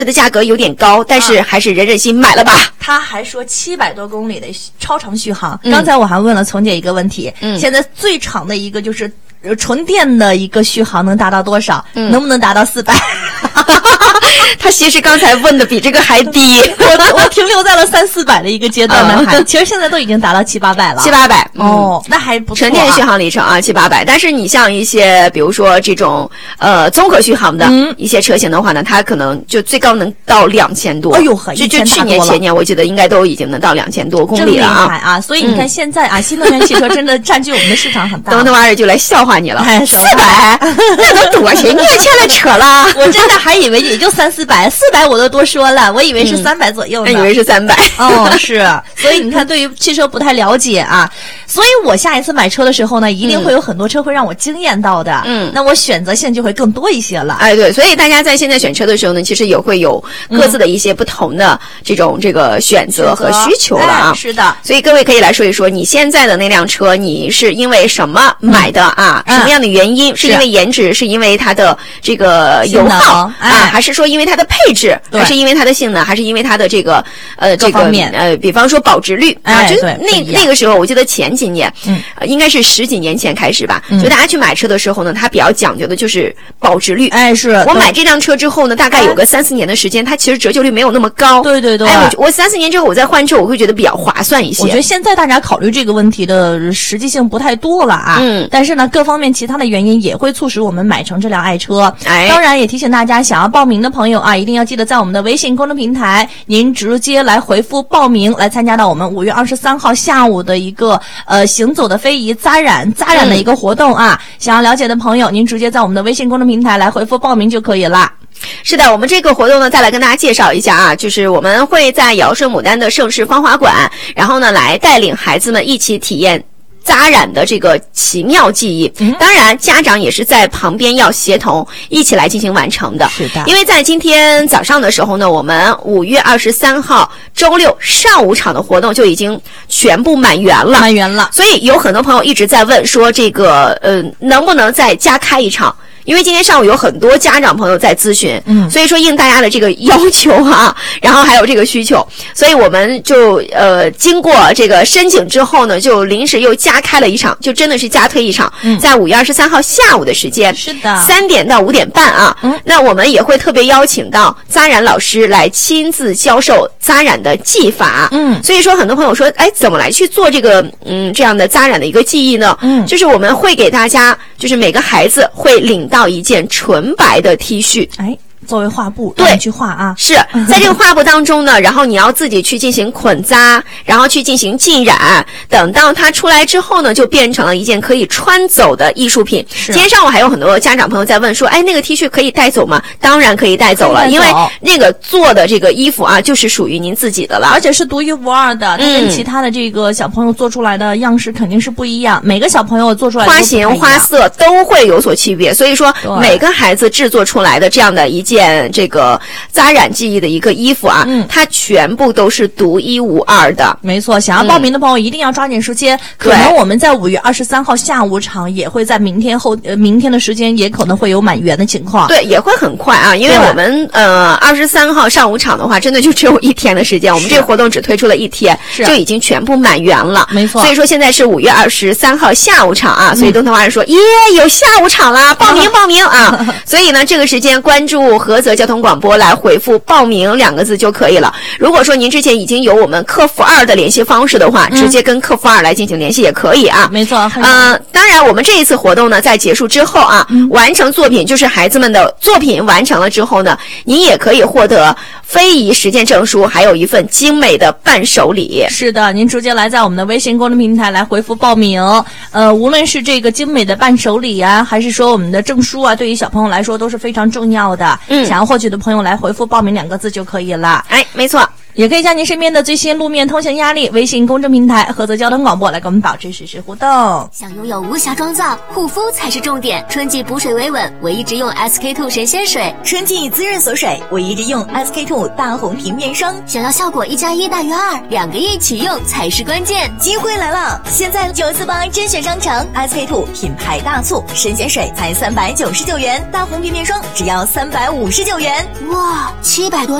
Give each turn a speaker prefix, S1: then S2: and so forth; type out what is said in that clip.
S1: 的价格有点高，但是还是忍忍心买了吧。
S2: 他还说700多公里的超长续航。刚才我还问了丛姐一个问题，现在最长的一个就是纯电的一个续航能达到多少？能不能达到400？
S1: 他其实刚才问的比这个还低，
S2: 我停留在了300-400的一个阶段呢，其实现在都已经达到700-800了。
S1: 700-800
S2: 哦，那还不错。
S1: 纯电续航里程啊，700-800。但是你像一些比如说这种综合续航的一些车型的话呢，它可能就最高能到2000多。
S2: 哎呦呵，
S1: 就去年前年我记得应该都已经能到2000多公里了啊。
S2: 真厉害啊！所以你看现在啊，新能源汽车真的占据我们的市场很大。
S1: 等那玩意儿就来笑话你了，400那能多钱？你也欠了扯了。
S2: 我真的还以为也就300-400我都多说了，我以为是300左右呢。
S1: 以为是300。
S2: 哦，是。所以你看，对于汽车不太了解啊，所以我下一次买车的时候呢，一定会有很多车会让我惊艳到的。那我选择性就会更多一些了。
S1: 哎，对，所以大家在现在选车的时候呢，其实也会有各自的一些不同的这个选择和需求了啊。
S2: 是的。
S1: 所以各位可以来说一说，你现在的那辆车，你是因为什么买的啊？什么样的原因？是因为颜值？是因为它的这个油耗啊？还是说因为它的配置？还是因为它的性能？还是因为它的这个比方说保值率啊？就那个时候，我记得前几年，应该是10几年前开始吧，就大家去买车的时候呢，它比较讲究的就是保值率。
S2: 哎，是
S1: 我买这辆车之后呢，大概有个3-4年的时间，它其实折旧率没有那么高。
S2: 对。
S1: 哎，我3-4年之后我再换车，我会觉得比较划算一些。
S2: 我觉得现在大家考虑这个问题的实际性不太多了啊。但是呢，各方面其他的原因也会促使我们买成这辆爱车。当然也提醒大家，想要报名的朋友啊，一定要记得在我们的微信公众平台，您直接来回复报名，来参加到我们5月23号下午的一个行走的非遗扎染的一个活动啊。想要了解的朋友，您直接在我们的微信公众平台来回复报名就可以了。
S1: 是的，我们这个活动呢，再来跟大家介绍一下啊，就是我们会在尧舜牡丹的盛世芳华馆，然后呢，来带领孩子们一起体验扎染的这个奇妙技艺。当然家长也是在旁边要协同一起来进行完成的。
S2: 是的。
S1: 因为在今天早上的时候呢，我们5月23号周六上午场的活动就已经全部满员了。所以有很多朋友一直在问说这个能不能再加开一场？因为今天上午有很多家长朋友在咨询，所以说应大家的这个要求啊，然后还有这个需求，所以我们就经过这个申请之后呢，就临时又加开了一场，就真的是加推一场，在5月23号下午的时间，
S2: 是的
S1: ，3点到5点半啊。那我们也会特别邀请到扎染老师来亲自教授扎染的技法。所以说很多朋友说，哎，怎么来去做这个这样的扎染的一个技艺呢？就是我们会给大家，就是每个孩子会领到一件纯白的 T 恤，
S2: 作为画布，
S1: 对，
S2: 去画啊，
S1: 是在这个画布当中呢，然后你要自己去进行捆扎，然后去进行浸染，等到它出来之后呢，就变成了一件可以穿走的艺术品。今天上午还有很多家长朋友在问说，哎，那个 T 恤可以带走吗？当然可以带走了，因为那个做的这个衣服啊，就是属于您自己的了，
S2: 而且是独一无二的，它跟其他的这个小朋友做出来的样式肯定是不一样，每个小朋友做出来的
S1: 花型花色都会有所区别，所以说每个孩子制作出来的这样的一件这个扎染技艺的一个衣服啊，它全部都是独一无二的。
S2: 没错，想要报名的朋友一定要抓紧时间，可能我们在5月23号下午场也会在明天的时间也可能会有满员的情况。
S1: 对，也会很快啊，因为我们23号上午场的话，真的就只有1天的时间，我们这个活动只推出了1天，就已经全部满员了。
S2: 没错，
S1: 所以说现在是5月23号下午场啊，所以东头花说耶，有下午场啦，报名啊！所以呢，这个时间关注菏泽交通广播来回复报名2个字就可以了。如果说您之前已经有我们客服2的联系方式的话，直接跟客服2来进行联系也可以啊。
S2: 没错。
S1: 当然我们这一次活动呢，在结束之后啊，完成作品，就是孩子们的作品完成了之后呢，您也可以获得非遗实践证书，还有一份精美的伴手礼。
S2: 是的，您直接来在我们的微信公众平台来回复报名。无论是这个精美的伴手礼啊，还是说我们的证书啊，对于小朋友来说都是非常重要的。想要获取的朋友来回复报名2个字就可以了。
S1: 哎，没错。
S2: 也可以将您身边的最新路面通行压力微信公众平台菏泽交通广播来跟我们保持实时互动。
S3: 想拥有无瑕妆造，护肤才是重点。春季补水维稳，唯一直用 SK2 神仙水；
S4: 春季滋润锁水，唯一直用 SK2 大红瓶面霜。
S3: 想要效果1+1大于2，2个一起用才是关键。
S4: 机会来了！现在948甄选商城 SK2 品牌大促，神仙水才399元，大红瓶面霜只要359元。
S3: 哇，700多